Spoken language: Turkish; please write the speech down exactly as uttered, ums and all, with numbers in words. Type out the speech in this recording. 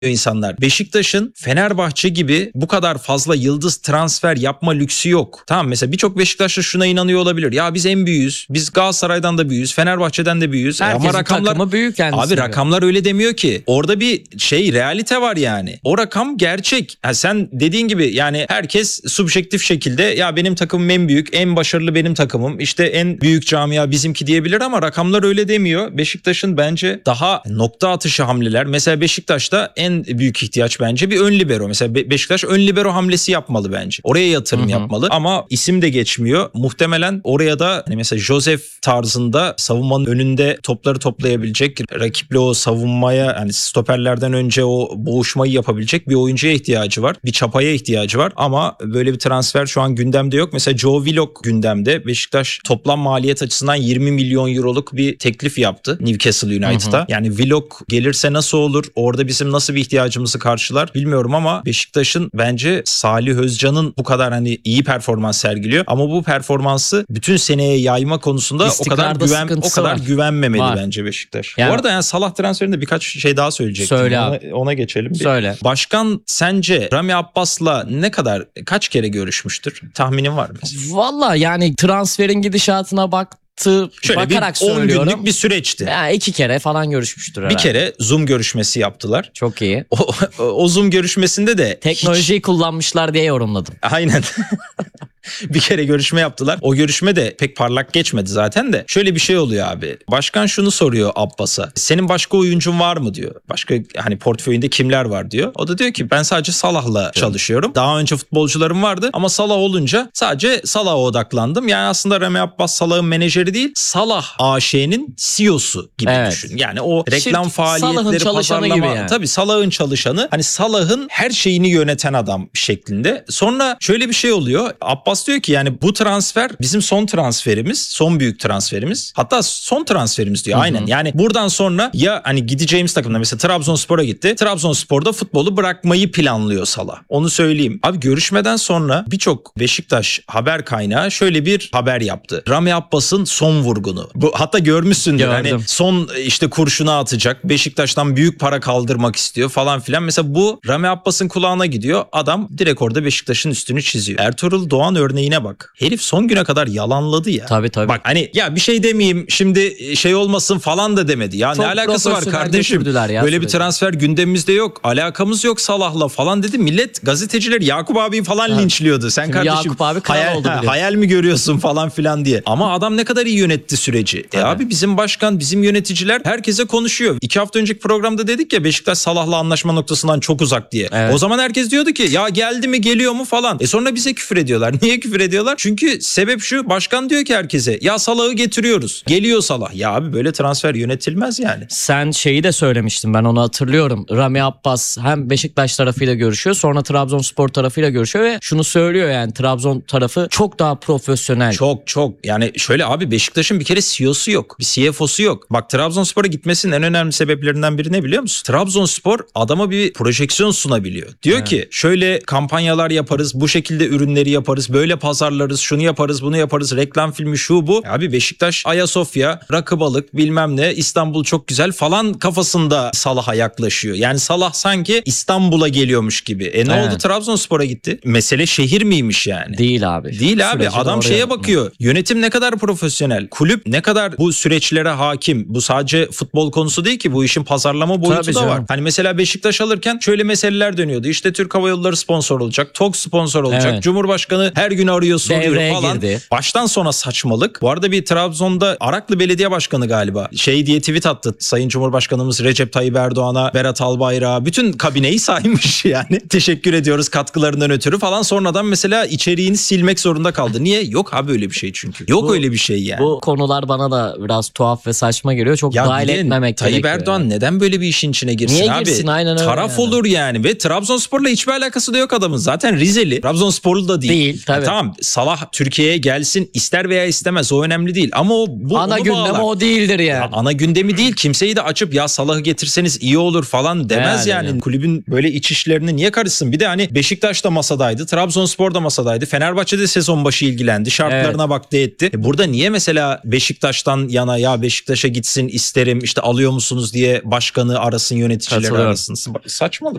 insanlar. Beşiktaş'ın Fenerbahçe gibi bu kadar fazla yıldız transfer yapma lüksü yok. Tamam, mesela birçok Beşiktaşlı şuna inanıyor olabilir. Ya biz en büyüğüz. Biz Galatasaray'dan da büyüğüz. Fenerbahçe'den de büyüğüz. Herkesin ama rakamlar takımı büyük kendisi. Abi rakamlar öyle demiyor ki. Orada bir şey, realite var yani. O rakam gerçek. Ha, sen dediğin gibi yani herkes subjektif şekilde ya benim takımım en büyük, en başarılı benim takımım, İşte en büyük camia bizimki diyebilir ama rakamlar öyle demiyor. Beşiktaş'ın bence daha nokta atışı hamleler. Mesela Beşiktaş'ta en büyük ihtiyaç bence bir ön libero. Mesela Be- Beşiktaş ön libero hamlesi yapmalı bence. Oraya yatırım hı hı. yapmalı ama isim de geçmiyor. Muhtemelen oraya da hani mesela Joseph tarzında savunmanın önünde topları toplayabilecek, rakiple o savunmaya, hani stoperlerden önce o boğuşmayı yapabilecek bir oyuncuya ihtiyacı var. Bir çapaya ihtiyacı var ama böyle bir transfer şu an gündemde yok. Mesela Joe Willock gündemde. Beşiktaş toplam maliyet açısından yirmi milyon euroluk bir teklif yaptı Newcastle United'a. Hı hı. Yani Willock gelirse nasıl olur? Orada bizim nasıl bir ihtiyacımızı karşılar bilmiyorum ama Beşiktaş'ın bence Salih Özcan'ın bu kadar hani iyi performans sergiliyor ama bu performansı bütün seneye yayma konusunda o kadar güven o kadar var. güvenmemeli var. Bence Beşiktaş. Yani, bu arada yani Salah transferinde birkaç şey daha söyleyecektim. Söyle ona, abi. ona geçelim. Söyle. Başkan sence Rami Abbas'la ne kadar, kaç kere görüşmüştür? Tahminin var mı? Valla yani transferin gidişatına bak Şöyle bakarak bir on söylüyorum. günlük bir süreçti. Yani iki kere falan görüşmüştür herhalde. Bir kere Zoom görüşmesi yaptılar. Çok iyi. O, o Zoom görüşmesinde de teknolojiyi hiç... kullanmışlar diye yorumladım. Aynen. Bir kere görüşme yaptılar. O görüşme de pek parlak geçmedi zaten de. Şöyle bir şey oluyor abi. Başkan şunu soruyor Abbas'a. Senin başka oyuncun var mı diyor. Başka hani portföyünde kimler var diyor. O da diyor ki ben sadece Salah'la evet. çalışıyorum. Daha önce futbolcularım vardı ama Salah olunca sadece Salah'a odaklandım. Yani aslında Rami Abbas Salah'ın menajeri değil, Salah A Ş'nin C E O'su gibi evet. düşün. Yani o reklam Şirk, faaliyetleri, pazarlama. Gibi yani. Tabii Salah'ın çalışanı. Hani Salah'ın her şeyini yöneten adam şeklinde. Sonra şöyle bir şey oluyor. Abbas diyor ki yani bu transfer bizim son transferimiz, son büyük transferimiz. Hatta son transferimiz diyor. Hı hı. Aynen. Yani buradan sonra ya hani gideceğimiz takımda mesela Trabzonspor'a gitti. Trabzonspor'da futbolu bırakmayı planlıyor Salah. Onu söyleyeyim. Abi görüşmeden sonra birçok Beşiktaş haber kaynağı şöyle bir haber yaptı. Rami Abbas'ın son vurgunu. Bu hatta görmüşsündür. Gördüm. Hani son işte kurşunu atacak. Beşiktaş'tan büyük para kaldırmak istiyor falan filan. Mesela bu Rami Abbas'ın kulağına gidiyor. Adam direkt orada Beşiktaş'ın üstünü çiziyor. Ertuğrul Doğan örneğine bak. Herif son güne kadar yalanladı ya. Tabii tabii. Bak hani ya bir şey demeyeyim şimdi şey olmasın falan da demedi. Ya çok ne alakası var kardeşim? Ya böyle sürekli. Bir transfer gündemimizde yok. Alakamız yok Salah'la falan dedi. Millet gazeteciler Yakup abi falan ha. linçliyordu. Sen şimdi kardeşim Yakup abi hayal, oldu ha, hayal mi görüyorsun falan filan diye. Ama adam ne kadar iyi yönetti süreci. E abi bizim başkan, bizim yöneticiler herkese konuşuyor. İki hafta önceki programda dedik ya Beşiktaş Salah'la anlaşma noktasından çok uzak diye. Evet. O zaman herkes diyordu ki ya geldi mi geliyor mu falan. E sonra bize küfür ediyorlar. Niye küfür ediyorlar? Çünkü sebep şu, başkan diyor ki herkese ya Salah'ı getiriyoruz. Geliyor Salah. Ya abi böyle transfer yönetilmez yani. Sen şeyi de söylemiştin, ben onu hatırlıyorum. Rami Abbas hem Beşiktaş tarafıyla görüşüyor, sonra Trabzonspor tarafıyla görüşüyor ve şunu söylüyor yani Trabzon tarafı çok daha profesyonel. Çok çok yani şöyle abi Beşiktaş'ın bir kere C E O'su yok. Bir C F O'su yok. Bak Trabzonspor'a gitmesinin en önemli sebeplerinden biri ne biliyor musun? Trabzonspor adama bir projeksiyon sunabiliyor. Diyor evet. ki şöyle kampanyalar yaparız, bu şekilde ürünleri yaparız, böyle pazarlarız, şunu yaparız, bunu yaparız, reklam filmi şu bu. Abi Beşiktaş, Ayasofya, rakı balık bilmem ne, İstanbul çok güzel falan kafasında Salah'a yaklaşıyor. Yani Salah sanki İstanbul'a geliyormuş gibi. E ne evet. oldu Trabzonspor'a gitti? Mesele şehir miymiş yani? Değil abi. Değil abi. Adam şeye bakıyor. Mı? Yönetim ne kadar profesyonel. Kulüp ne kadar bu süreçlere hakim. Bu sadece futbol konusu değil ki. Bu işin pazarlama boyutu Tabii da canım. var. Hani mesela Beşiktaş alırken şöyle meseleler dönüyordu. İşte Türk Hava Yolları sponsor olacak. TOG sponsor olacak. Evet. Cumhurbaşkanı her gün arıyor soruyor Devreye falan. Girdi. Baştan sona saçmalık. Bu arada bir Trabzon'da Araklı Belediye Başkanı galiba şey diye tweet attı. Sayın Cumhurbaşkanımız Recep Tayyip Erdoğan'a, Berat Albayrak'a bütün kabineyi saymış yani. Teşekkür ediyoruz katkılarından ötürü falan. Sonradan mesela içeriğini silmek zorunda kaldı. Niye? Yok abi öyle bir şey çünkü. Yok bu, öyle bir şey yani. Bu konular bana da biraz tuhaf ve saçma geliyor. Çok ya dahil etmemek Tayyip gerekiyor. Erdoğan yani. Neden böyle bir işin içine girsin Niye abi? girsin? Aynen öyle. Taraf yani. olur yani ve Trabzonspor'la hiçbir alakası da yok adamın. Zaten Rizeli. Trabzonsporlu da değil. Değil tabii Evet. tamam Salah Türkiye'ye gelsin ister veya istemez o önemli değil ama o bu Ana onu gündemi bağlar. o değildir yani. Ya ana gündemi değil. Kimseyi de açıp ya Salah'ı getirseniz iyi olur falan demez Yani. yani. Kulübün böyle iç işlerine niye karışsın? Bir de hani Beşiktaş da masadaydı. Trabzonspor da masadaydı. Fenerbahçe de sezon başı ilgilendi. Şartlarına baktı etti. E burada niye mesela Beşiktaş'tan yana ya Beşiktaş'a gitsin isterim işte alıyor musunuz diye başkanı arasın, yöneticileri Katılıyorum. arasın. Saçmalık.